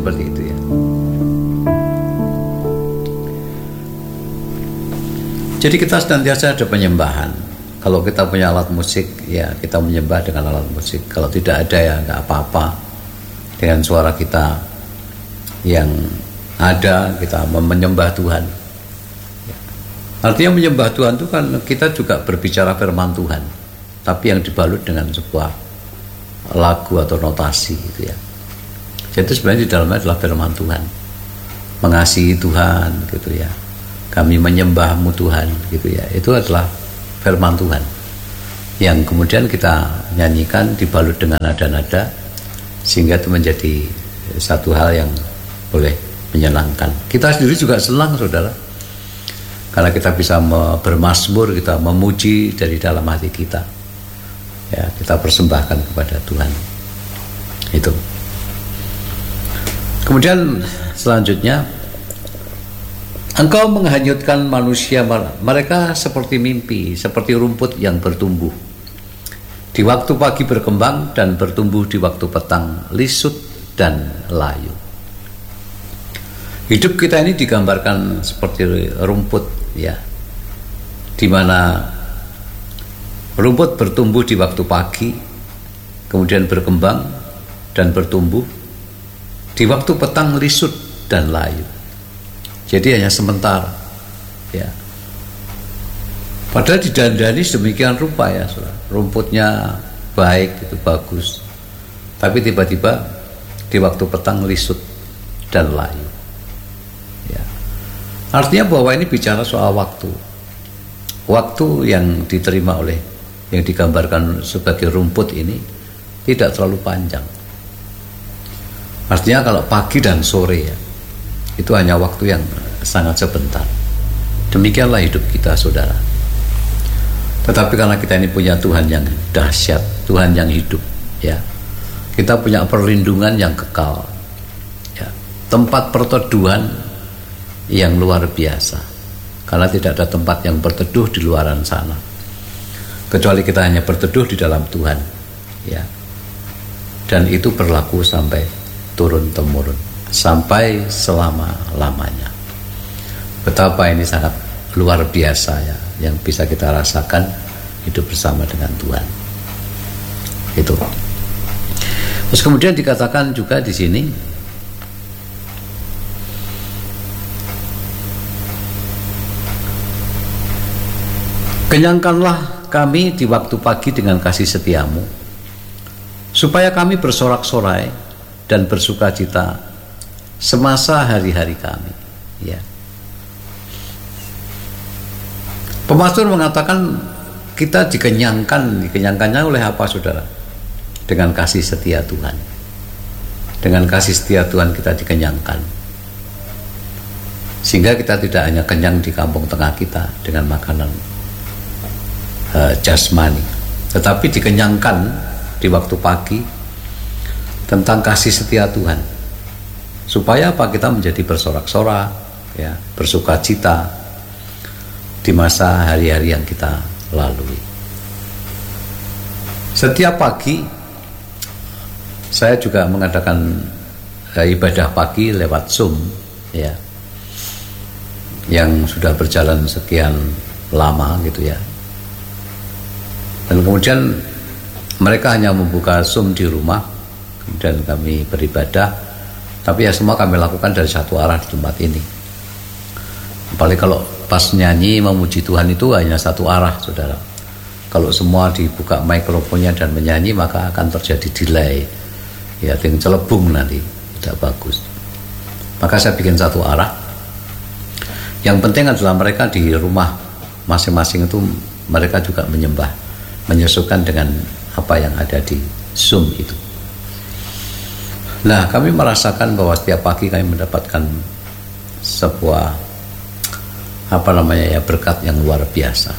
seperti itu ya. Jadi kita senantiasa ada penyembahan. Kalau kita punya alat musik, ya kita menyembah dengan alat musik. Kalau tidak ada ya nggak apa-apa. Dengan suara kita yang ada, kita menyembah Tuhan. Artinya menyembah Tuhan itu kan kita juga berbicara firman Tuhan, tapi yang dibalut dengan sebuah lagu atau notasi gitu ya. Jadi sebenarnya di dalamnya adalah firman Tuhan. Mengasihi Tuhan gitu ya. Kami menyembahmu Tuhan gitu ya. Itu adalah firman Tuhan yang kemudian kita nyanyikan dibalut dengan nada-nada sehingga itu menjadi satu hal yang boleh menyenangkan. Kita sendiri juga senang saudara, karena kita bisa bermazmur, kita memuji dari dalam hati kita ya, kita persembahkan kepada Tuhan itu. Kemudian selanjutnya, engkau menghanyutkan manusia, mereka seperti mimpi, seperti rumput yang bertumbuh. Di waktu pagi berkembang dan bertumbuh di waktu petang, lisut dan layu. Hidup kita ini digambarkan seperti rumput ya, di mana rumput bertumbuh di waktu pagi, kemudian berkembang dan bertumbuh. Di waktu petang lisut dan layu. Jadi hanya sementara ya. Padahal didandani sedemikian rupa ya, saudara. Rumputnya baik, itu bagus. Tapi tiba-tiba di waktu petang lisut dan layu. Ya. Artinya bahwa ini bicara soal waktu. Waktu yang diterima oleh, yang digambarkan sebagai rumput ini tidak terlalu panjang. Artinya kalau pagi dan sore ya, itu hanya waktu yang sangat sebentar. Demikianlah hidup kita saudara. Tetapi karena kita ini punya Tuhan yang dahsyat, Tuhan yang hidup ya, kita punya perlindungan yang kekal ya, tempat perteduhan yang luar biasa, karena tidak ada tempat yang berteduh di luaran sana, kecuali kita hanya berteduh di dalam Tuhan ya. Dan itu berlaku sampai turun-temurun, sampai selama-lamanya. Betapa ini sangat luar biasa ya, yang bisa kita rasakan hidup bersama dengan Tuhan. Itu. Terus kemudian dikatakan juga di sini, kenyangkanlah kami di waktu pagi dengan kasih setiamu, supaya kami bersorak-sorai dan bersuka cita semasa hari-hari kami ya. Pemazmur mengatakan kita dikenyangkannya oleh apa saudara? Dengan kasih setia Tuhan. Dengan kasih setia Tuhan kita dikenyangkan, sehingga kita tidak hanya kenyang di kampung tengah kita dengan makanan jasmani, tetapi dikenyangkan di waktu pagi tentang kasih setia Tuhan, supaya apa? Kita menjadi bersorak-sorak ya, bersuka cita di masa hari-hari yang kita lalui. Setiap pagi saya juga mengadakan ibadah pagi lewat Zoom ya, yang sudah berjalan sekian lama gitu ya. Dan kemudian mereka hanya membuka Zoom di rumah, kemudian kami beribadah, tapi ya semua kami lakukan dari satu arah di tempat ini. Apalagi kalau pas nyanyi memuji Tuhan itu hanya satu arah saudara. Kalau semua dibuka mikrofonnya dan menyanyi, maka akan terjadi delay ya, dengan celebung nanti, tidak bagus. Maka saya bikin satu arah. Yang penting adalah mereka di rumah masing-masing itu mereka juga menyembah, menyesuaikan dengan apa yang ada di Zoom itu. Nah, kami merasakan bahwa setiap pagi kami mendapatkan sebuah berkat yang luar biasa,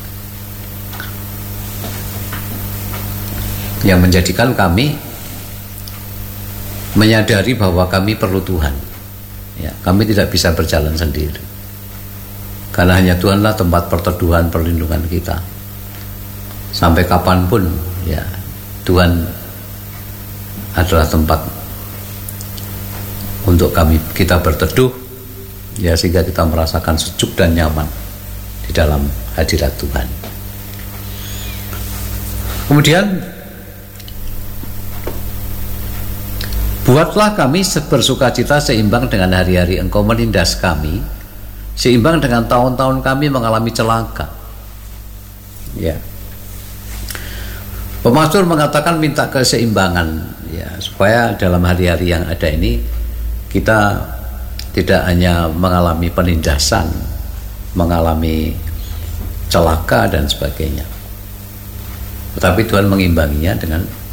yang menjadikan kami menyadari bahwa kami perlu Tuhan ya, kami tidak bisa berjalan sendiri, karena hanya Tuhanlah tempat perteduhan, perlindungan kita sampai kapanpun ya. Tuhan adalah tempat untuk kita berteduh, ya, sehingga kita merasakan sejuk dan nyaman di dalam hadirat Tuhan. Kemudian buatlah kami bersukacita seimbang dengan hari-hari Engkau menindas kami, seimbang dengan tahun-tahun kami mengalami celaka. Ya. Pemasmur mengatakan minta keseimbangan, ya, supaya dalam hari-hari yang ada ini kita tidak hanya mengalami penindasan, mengalami celaka dan sebagainya, tetapi Tuhan mengimbanginya dengan